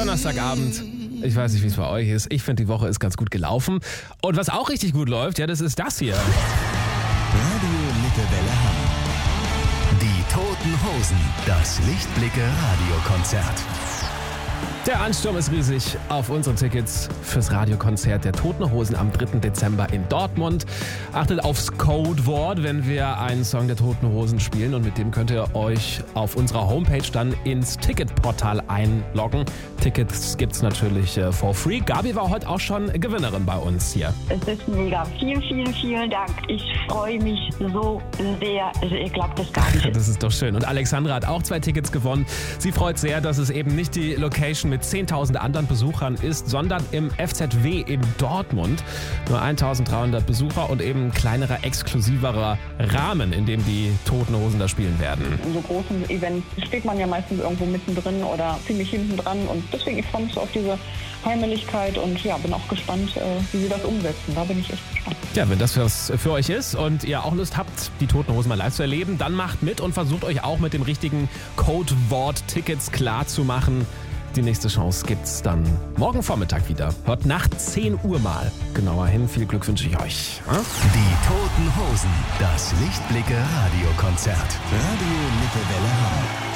Donnerstagabend. Ich weiß nicht, wie es bei euch ist. Ich finde, die Woche ist ganz gut gelaufen. Und was auch richtig gut läuft, ja, das ist das hier. Radio Littewelle Hamm. Die Toten Hosen. Das Lichtblicke-Radiokonzert. Der Ansturm ist riesig auf unsere Tickets fürs Radiokonzert der Toten Hosen am 3. Dezember in Dortmund. Achtet aufs Codewort, wenn wir einen Song der Toten Hosen spielen, und mit dem könnt ihr euch auf unserer Homepage dann ins Ticketportal einloggen. Tickets gibt's natürlich for free. Gabi war heute auch schon Gewinnerin bei uns hier. Es ist mega. Vielen Dank. Ich freue mich so sehr. Also ihr glaubt das gar nicht. Das ist doch schön. Und Alexandra hat auch 2 Tickets gewonnen. Sie freut sehr, dass es eben nicht die Location mit 10.000 anderen Besuchern ist, sondern im FZW in Dortmund. Nur 1.300 Besucher und eben ein kleinerer, exklusiverer Rahmen, in dem die Toten Hosen da spielen werden. In so großen Events steht man ja meistens irgendwo mittendrin oder ziemlich hinten dran. Und deswegen, ich freue mich so auf diese Heimeligkeit und ja, bin auch gespannt, wie sie das umsetzen. Da bin ich echt gespannt. Ja, wenn das was für euch ist und ihr auch Lust habt, die Toten Hosen mal live zu erleben, dann macht mit und versucht euch auch mit dem richtigen Codewort Tickets klar zu machen. Die nächste Chance gibt's dann morgen Vormittag wieder. Hört nach 10 Uhr mal genauer hin. Viel Glück wünsche ich euch. Die Toten Hosen. Das Lichtblicke-Radiokonzert. Radio Littewelle Hamm.